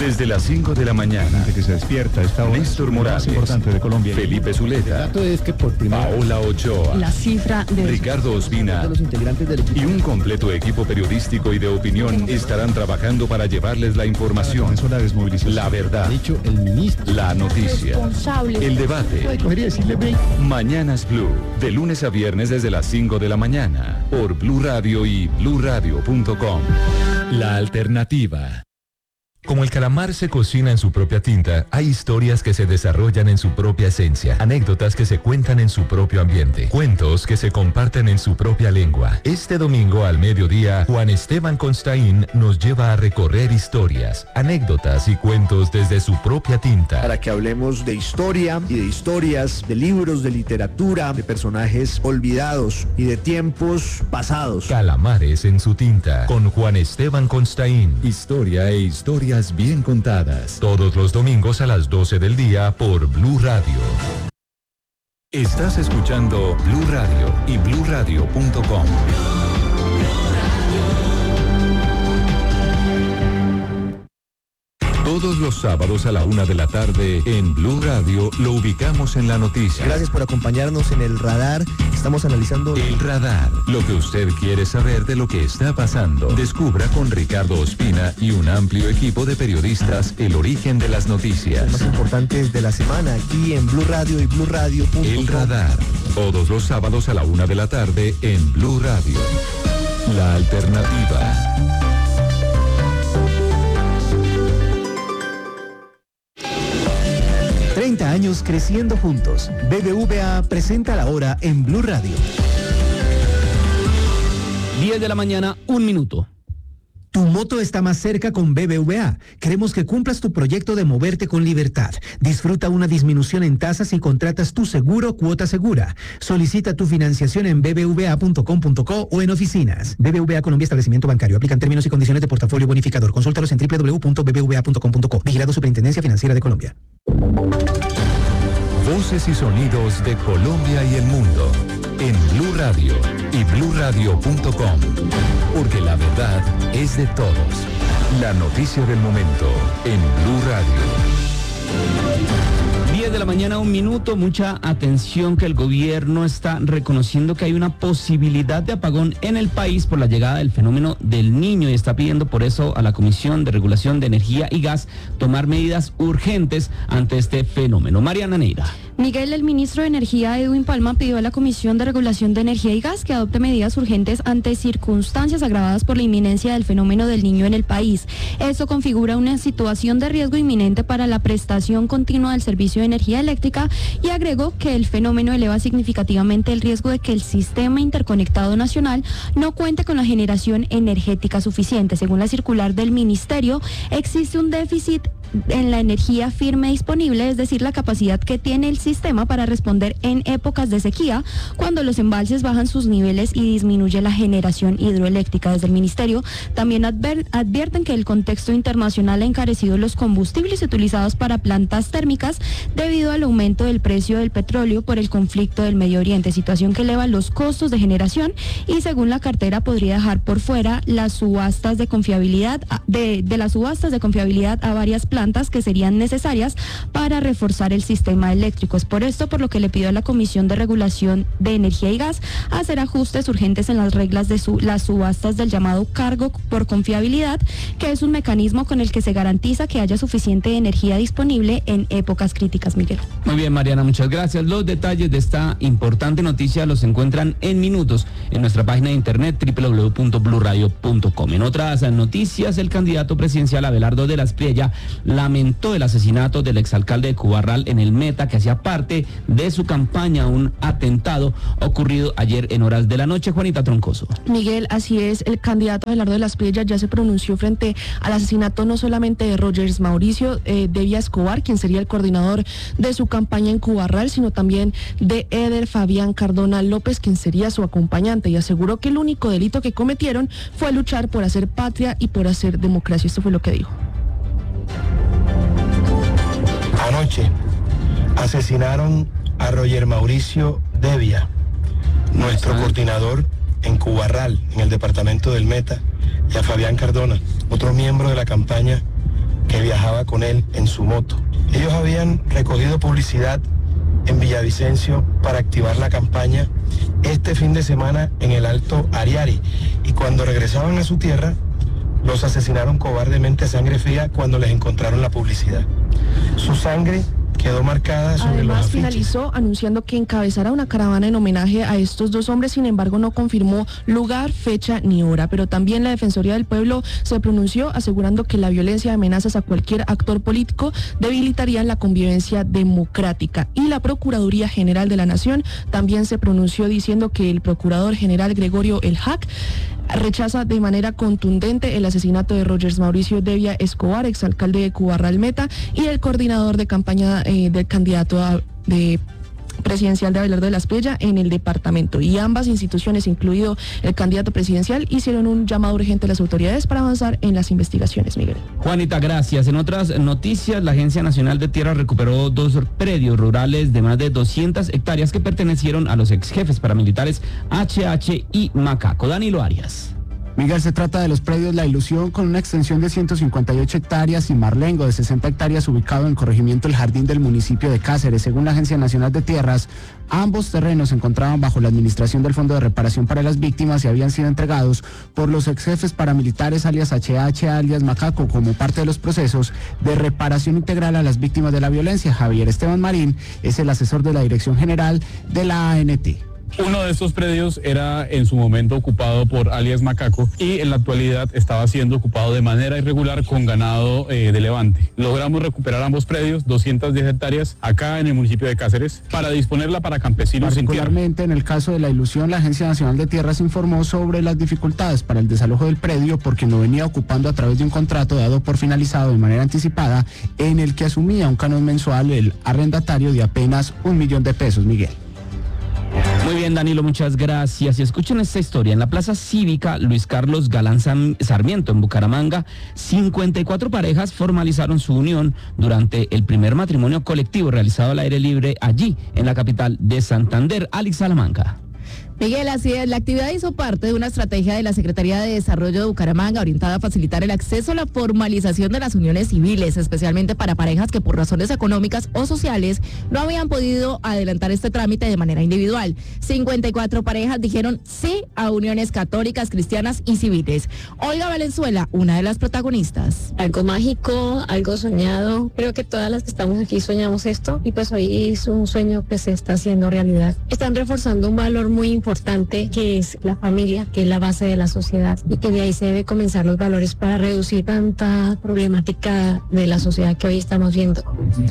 Desde las 5 de la mañana, que se despierta esta hora Néstor Morales, importante de Colombia. Felipe Zuleta, El dato es que por primera Paola Ochoa, la cifra de Ricardo Ospina los integrantes del equipo y un completo equipo periodístico y de opinión estarán trabajando para llevarles la información, la desmovilización. la verdad, Ha dicho el ministro. la noticia, responsable. el debate. Podría decirle break. Mañanas Blue, de lunes a viernes desde las 5 de la mañana, por Blue Radio y bluradio.com. La alternativa. Como el calamar se cocina en su propia tinta, hay historias que se desarrollan en su propia esencia, anécdotas que se cuentan en su propio ambiente, cuentos que se comparten en su propia lengua. Este domingo al mediodía, Juan Esteban Constaín nos lleva a recorrer historias, anécdotas y cuentos desde su propia tinta. Para que hablemos de historia y de historias, de libros, de literatura, de personajes olvidados y de tiempos pasados. Calamares en su tinta, con Juan Esteban Constaín. Historia e historias bien contadas. Todos los domingos a las 12 del día por Blue Radio. Estás escuchando Blue Radio y bluradio.com. Todos los sábados a la 1 de la tarde en Blue Radio lo ubicamos en la noticia. Gracias por acompañarnos en el radar. Estamos analizando El radar, lo que usted quiere saber de lo que está pasando. Descubra con Ricardo Ospina y un amplio equipo de periodistas el origen de las noticias. más importantes de la semana aquí en Blue Radio y bluradio.com. El radar, todos los sábados a la 1 de la tarde en Blue Radio. La alternativa. Años creciendo juntos. BBVA presenta la hora en Blue Radio. 10 de la mañana, 1 minuto. Tu moto está más cerca con BBVA. Queremos que cumplas tu proyecto de moverte con libertad. Disfruta una disminución en tasas y contratas tu seguro Cuota Segura. Solicita tu financiación en bbva.com.co o en oficinas. BBVA Colombia Establecimiento Bancario. Aplican términos y condiciones de portafolio bonificador. Consúltalos en www.bbva.com.co. Vigilado Superintendencia Financiera de Colombia. Voces y sonidos de Colombia y el mundo en Blue Radio y bluradio.com, porque la verdad es de todos. La noticia del momento en Blue Radio. 10 de la mañana, 1 minuto. Mucha atención, que el gobierno está reconociendo que hay una posibilidad de apagón en el país por la llegada del fenómeno del Niño y está pidiendo por eso a la Comisión de Regulación de Energía y Gas tomar medidas urgentes ante este fenómeno. Mariana Neira. Miguel, el ministro de Energía, Edwin Palma, pidió a la Comisión de Regulación de Energía y Gas que adopte medidas urgentes ante circunstancias agravadas por la inminencia del fenómeno del Niño en el país. Esto configura una situación de riesgo inminente para la prestación continua del servicio de energía eléctrica y agregó que el fenómeno eleva significativamente el riesgo de que el sistema interconectado nacional no cuente con la generación energética suficiente. Según la circular del ministerio, existe un déficit en la energía firme disponible, es decir, la capacidad que tiene el sistema para responder en épocas de sequía, cuando los embalses bajan sus niveles y disminuye la generación hidroeléctrica. Desde el ministerio también advierten que el contexto internacional ha encarecido los combustibles utilizados para plantas térmicas debido al aumento del precio del petróleo por el conflicto del Medio Oriente, situación que eleva los costos de generación y según la cartera podría dejar por fuera las subastas de confiabilidad de las subastas de confiabilidad a varias plantas que serían necesarias para reforzar el sistema eléctrico. Es por esto por lo que le pidió a la Comisión de Regulación de Energía y Gas hacer ajustes urgentes en las reglas de las subastas del llamado cargo por confiabilidad, que es un mecanismo con el que se garantiza que haya suficiente energía disponible en épocas críticas. Miguel. Muy bien, Mariana, muchas gracias. Los detalles de esta importante noticia los encuentran en minutos en nuestra página de internet www.bluradio.com. En otras noticias, el candidato presidencial Abelardo de la Espriella lamentó el asesinato del exalcalde de Cubarral en el Meta, que hacía parte de su campaña, un atentado ocurrido ayer en horas de la noche. Juanita Troncoso. Miguel, así es, el candidato Abelardo de la Espriella ya se pronunció frente al asesinato no solamente de Rogers Mauricio Devia Escobar, quien sería el coordinador de su campaña en Cubarral, sino también de Eder Fabián Cardona López, quien sería su acompañante, y aseguró que el único delito que cometieron fue luchar por hacer patria y por hacer democracia. Esto fue lo que dijo. Anoche asesinaron a Roger Mauricio Devia, nuestro coordinador en Cubarral, en el departamento del Meta, y a Fabián Cardona, otro miembro de la campaña que viajaba con él en su moto. Ellos habían recogido publicidad en Villavicencio para activar la campaña este fin de semana en el Alto Ariari, y cuando regresaban a su tierra los asesinaron cobardemente a sangre fría cuando les encontraron la publicidad. Su sangre quedó marcada sobre los afiches. afiches. Finalizó anunciando que encabezará una caravana en homenaje a estos dos hombres, sin embargo no confirmó lugar, fecha ni hora, pero también la Defensoría del Pueblo se pronunció asegurando que la violencia y amenazas a cualquier actor político debilitarían la convivencia democrática, y la Procuraduría General de la Nación también se pronunció diciendo que el Procurador General Gregorio El Hack rechaza de manera contundente el asesinato de Rogers Mauricio Devia Escobar, exalcalde de Cubarral Meta, y el coordinador de campaña del candidato presidencial de Abelardo de la Espriella en el departamento. Y ambas instituciones, incluido el candidato presidencial, hicieron un llamado urgente a las autoridades para avanzar en las investigaciones, Miguel. Juanita, gracias. En otras noticias, la Agencia Nacional de Tierra recuperó 2 predios rurales de más de 200 hectáreas que pertenecieron a los ex jefes paramilitares HH y Macaco. Danilo Arias. Miguel, se trata de los predios La Ilusión, con una extensión de 158 hectáreas, y Marlengo, de 60 hectáreas, ubicado en corregimiento El Jardín del municipio de Cáceres. Según la Agencia Nacional de Tierras, ambos terrenos se encontraban bajo la administración del Fondo de Reparación para las Víctimas y habían sido entregados por los ex jefes paramilitares alias HH, alias Macaco, como parte de los procesos de reparación integral a las víctimas de la violencia. Javier Esteban Marín es el asesor de la Dirección General de la ANT. Uno de estos predios era en su momento ocupado por alias Macaco y en la actualidad estaba siendo ocupado de manera irregular con ganado de levante. Logramos recuperar ambos predios, 210 hectáreas, acá en el municipio de Cáceres, para disponerla para campesinos sin tierra. Particularmente en el caso de La Ilusión, la Agencia Nacional de Tierras informó sobre las dificultades para el desalojo del predio, porque lo venía ocupando a través de un contrato dado por finalizado de manera anticipada, en el que asumía un canon mensual el arrendatario de apenas $1.000.000, Miguel. Muy bien, Danilo, muchas gracias. Y escuchen esta historia. En la Plaza Cívica Luis Carlos Galán Sarmiento, en Bucaramanga, 54 parejas formalizaron su unión durante el primer matrimonio colectivo realizado al aire libre allí, en la capital de Santander. Alex Salamanca. Miguel, así es, la actividad hizo parte de una estrategia de la Secretaría de Desarrollo de Bucaramanga orientada a facilitar el acceso a la formalización de las uniones civiles, especialmente para parejas que por razones económicas o sociales no habían podido adelantar este trámite de manera individual. 54 parejas dijeron sí a uniones católicas, cristianas y civiles. Olga Valenzuela, una de las protagonistas. Algo mágico, algo soñado. Creo que todas las que estamos aquí soñamos esto, y pues hoy es un sueño que se está haciendo realidad. Están reforzando un valor muy importante, que es la familia, que es la base de la sociedad, y que de ahí se debe comenzar los valores para reducir tanta problemática de la sociedad que hoy estamos viendo.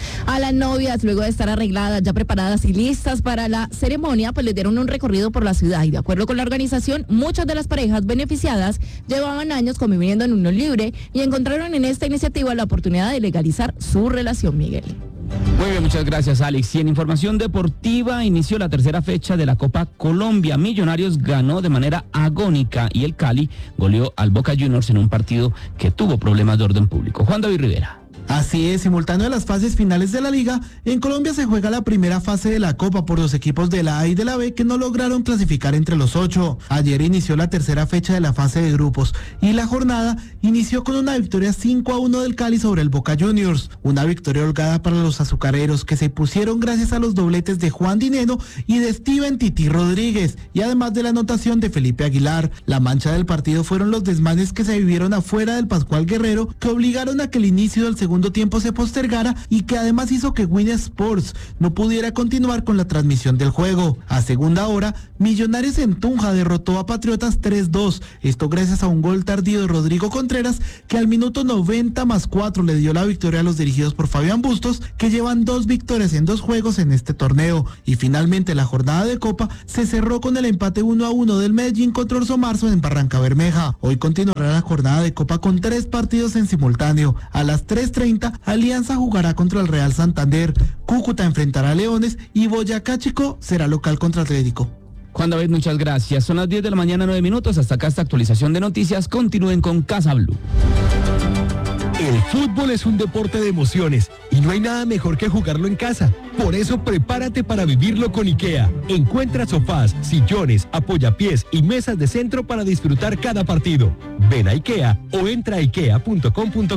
A las novias, luego de estar arregladas, ya preparadas y listas para la ceremonia, pues les dieron un recorrido por la ciudad, y de acuerdo con la organización, muchas de las parejas beneficiadas llevaban años conviviendo en unión libre y encontraron en esta iniciativa la oportunidad de legalizar su relación, Miguel. Muy bien, muchas gracias, Alex. Y en información deportiva, inició la tercera fecha de la Copa Colombia. Millonarios ganó de manera agónica y el Cali goleó al Boca Juniors en un partido que tuvo problemas de orden público. Juan David Rivera. Así es, simultáneo a las fases finales de la liga, en Colombia se juega la primera fase de la Copa por los equipos de la A y de la B que no lograron clasificar entre los 8. Ayer inició la tercera fecha de la fase de grupos y la jornada inició con una victoria 5-1 del Cali sobre el Boca Juniors. Una victoria holgada para los azucareros, que se pusieron gracias a los dobletes de Juan Dineno y de Steven Titi Rodríguez, y además de la anotación de Felipe Aguilar. La mancha del partido fueron los desmanes que se vivieron afuera del Pascual Guerrero, que obligaron a que el inicio del segundo tiempo se postergara y que además hizo que Win Sports no pudiera continuar con la transmisión del juego. A segunda hora, Millonarios en Tunja derrotó a Patriotas 3-2, esto gracias a un gol tardío de Rodrigo Contreras, que al minuto 90+4 le dio la victoria a los dirigidos por Fabián Bustos, que llevan 2 victorias en 2 juegos en este torneo. Y finalmente la jornada de Copa se cerró con el empate 1-1 del Medellín contra Orso Marzo en Barranca Bermeja. Hoy continuará la jornada de Copa con 3 partidos en simultáneo. A las 3:30 Alianza jugará contra el Real Santander, Cúcuta enfrentará a Leones y Boyacá Chico será local contra Atlético. Juan David, muchas gracias. Son las 10 de la mañana, 9 minutos. Hasta acá esta actualización de noticias. Continúen con Casa Blue. El fútbol es un deporte de emociones y no hay nada mejor que jugarlo en casa. Por eso prepárate para vivirlo con IKEA. Encuentra sofás, sillones, apoyapiés y mesas de centro para disfrutar cada partido. Ven a IKEA o entra a ikea.com.co.